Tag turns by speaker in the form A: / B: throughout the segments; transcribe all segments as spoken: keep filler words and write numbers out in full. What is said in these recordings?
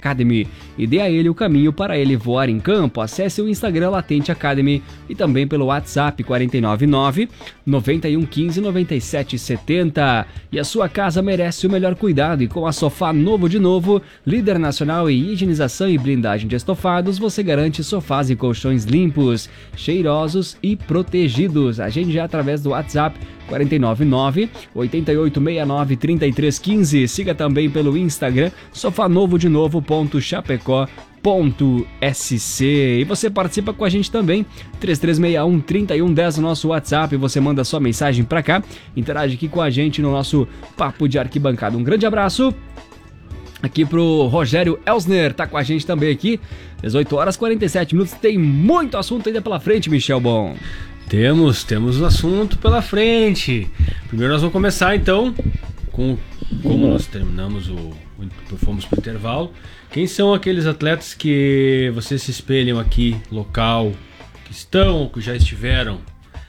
A: Academy e dê a ele o caminho para ele voar em campo. Acesse o Instagram Latente Academy e também pelo WhatsApp quatro nove nove, nove um um cinco, nove sete sete zero. E a sua casa merece o melhor cuidado e com a Sofá Novo de Novo, líder nacional em higienização e blindagem de estofados, você garante sofás e colchões limpos, cheirosos e protegidos. Agende já através do WhatsApp quatro nove nove, oito oito seis nove, três três um cinco. Siga também pelo Instagram sofanovodenovo.chapecó ponto S C. E você participa com a gente também, três três seis um, três um um zero no nosso WhatsApp. Você manda sua mensagem pra cá, interage aqui com a gente no nosso Papo de Arquibancada. Um grande abraço aqui pro Rogério Elsner, tá com a gente também aqui, dezoito horas e quarenta e sete minutos. Tem muito assunto ainda pela frente, Michel Bom.
B: Temos, temos assunto pela frente. Primeiro nós vamos começar então com como nós terminamos o, o fomos pro intervalo. Quem são aqueles atletas que vocês se espelham aqui, local, que estão ou que já estiveram?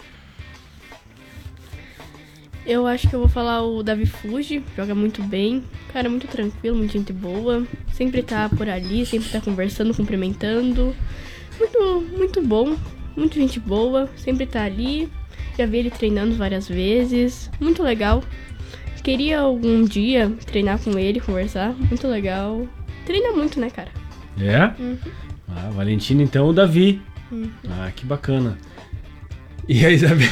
C: Eu acho que eu vou falar o Davi Fuji, joga muito bem, cara, muito tranquilo, muito gente boa, sempre tá por ali, sempre tá conversando, cumprimentando, muito, muito bom, muito gente boa, sempre tá ali, já vi ele treinando várias vezes, muito legal, queria algum dia treinar com ele, conversar, muito legal, treina muito, né, cara?
B: É?
C: Uhum.
B: Ah, Valentina, então o Davi.
C: Uhum.
B: Ah, que bacana. E a Isabelle?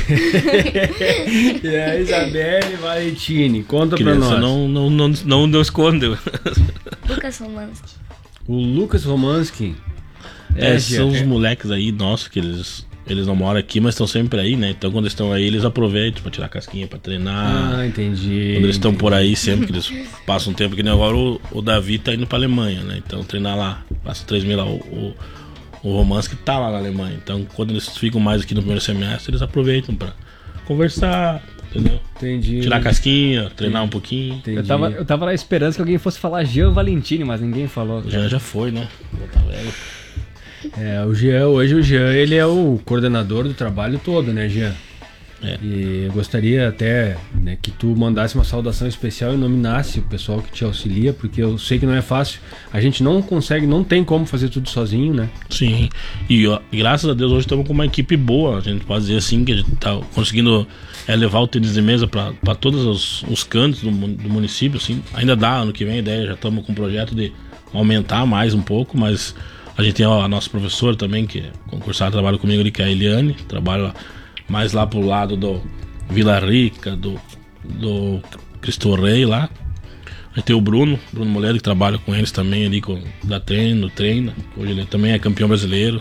B: E a Isabelle Valentini, conta
D: Criança,
B: pra nós.
D: Não, não, não, não, não escondeu.
E: Lucas Romanski.
B: O Lucas Romanski.
D: É,
B: É,
D: são os
B: é.
D: moleques aí, nossa, que eles, eles não moram aqui, mas estão sempre aí, né? Então quando eles estão aí, eles aproveitam pra tirar casquinha, pra treinar.
B: Ah, entendi.
D: Quando eles estão por aí, sempre que eles passam um tempo, que nem agora o, o Davi tá indo pra Alemanha, né? Então treinar lá, passa três meses lá, o, o, o Romanski tá lá na Alemanha. Então quando eles ficam mais aqui no primeiro semestre, eles aproveitam pra conversar, entendeu?
B: Entendi.
D: Tirar casquinha, treinar um pouquinho.
B: Entendi.
A: Eu tava, eu tava na esperança que alguém fosse falar Jean Valentini, mas ninguém falou.
D: O Jean já foi, né? Já tá velho.
B: É, o Jean, hoje o Jean, ele é o coordenador do trabalho todo, né, Jean?
D: É.
B: E eu gostaria até, né, que tu mandasse uma saudação especial e nominasse o pessoal que te auxilia, porque eu sei que não é fácil. A gente não consegue, não tem como fazer tudo sozinho, né?
D: Sim, e ó, graças a Deus hoje estamos com uma equipe boa. A gente pode dizer assim que a gente está conseguindo é, levar o tênis de mesa para todos os, os cantos do, do município. Assim. Ainda dá, ano que vem a ideia, já estamos com um projeto de aumentar mais um pouco, mas a gente tem ó, a nossa professora também, que é concursada, trabalha comigo ali, que é a Eliane, trabalha mais lá pro lado do Vila Rica, do, do Cristo Rei lá. Aí tem o Bruno, Bruno Moleiro, que trabalha com eles também ali, com, da treino, treina. Hoje ele também é campeão brasileiro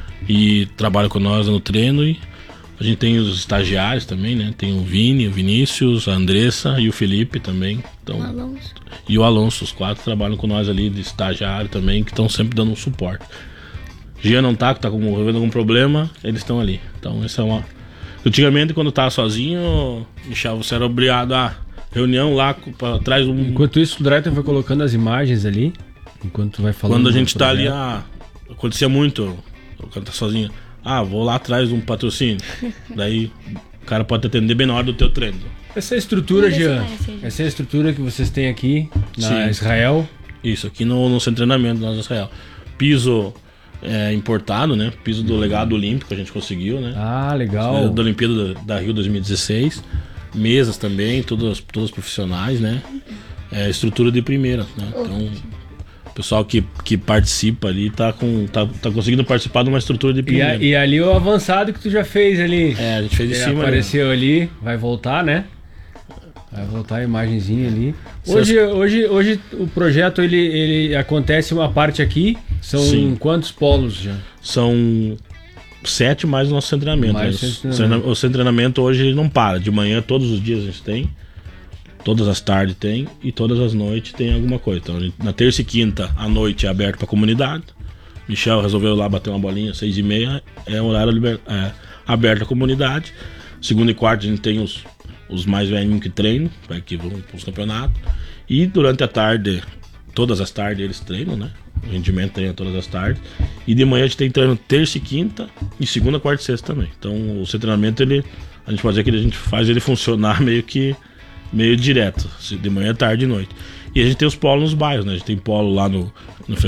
D: e trabalha com nós no treino. E a gente tem os estagiários também, né? Tem o Vini, o Vinícius, a Andressa e o Felipe também. Então,
E: O Alonso.
D: E o Alonso, os quatro trabalham com nós ali de estagiário também, que estão sempre dando um suporte. Gia não tá, que tá resolvendo algum problema, eles estão ali. Então essa é uma... Antigamente, quando tava sozinho, Michel, você era obrigado a reunião lá para trás um...
B: Enquanto isso, o Drayton vai colocando as imagens ali, enquanto tu vai falando.
D: Quando a
B: do
D: gente tá ali,
B: projeto.
D: ah, acontecia muito, quando tá sozinho, ah, vou lá atrás de um patrocínio. Daí o cara pode te atender bem na hora do teu treino.
B: Essa é a estrutura,
E: Sim,
B: Jean.
E: sim, sim.
B: Essa é a estrutura que vocês têm aqui na
D: Sim.
B: Israel.
D: Isso, aqui no, no centro de treinamento nós Israel. Piso é, importado, né? Piso do legado olímpico a gente conseguiu, né?
B: Ah, legal.
D: Da Olimpíada da, da Rio dois mil e dezesseis. Mesas também, todas, todas profissionais, né? É, estrutura de primeira, né? Então, o pessoal que, que participa ali tá, com, tá, tá conseguindo participar de uma estrutura de
B: E,
D: primeira.
B: a- e ali o avançado que tu já fez ali.
D: É, a gente fez de
B: Ele
D: cima.
B: apareceu ali, vai voltar, né? Vai voltar a imagenzinha ali.
D: Seus-
B: Hoje, hoje, hoje o projeto ele, ele acontece uma parte aqui. São
D: Sim.
B: quantos polos já?
D: São sete mais o nosso centro de treinamento.
B: Mais
D: né?
B: o centro de
D: O
B: treinamento.
D: treina- O centro de treinamento hoje ele não para. De manhã, todos os dias a gente tem. Todas as tardes tem. E todas as noites tem alguma coisa. Então, a gente- na terça e quinta, à noite é aberto para a comunidade. Michel resolveu lá bater uma bolinha, seis e meia. É horário liber- é, aberto à comunidade. Segunda e quarta a gente tem os, os mais velhinhos que treinam, para que vão para os campeonatos. E durante a tarde, todas as tardes eles treinam, né? O rendimento treina todas as tardes. E de manhã a gente tem treino terça e quinta, e segunda, quarta e sexta também. Então o seu treinamento, ele, a gente pode dizer que a gente faz ele funcionar meio que meio direto, de manhã, tarde e noite. E a gente tem os polos nos bairros, né? A gente tem polo lá no, no